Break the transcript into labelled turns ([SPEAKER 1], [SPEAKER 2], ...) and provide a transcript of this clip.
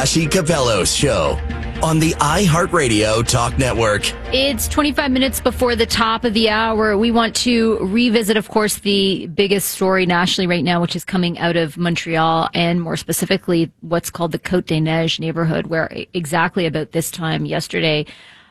[SPEAKER 1] Ashley Capello's show on the iHeartRadio Talk Network.
[SPEAKER 2] It's 25 minutes before the top of the hour. We want to revisit, of course, the biggest story nationally right now, which is coming out of Montreal, and more specifically, what's called the Côte des Neiges neighborhood, where exactly about this time yesterday,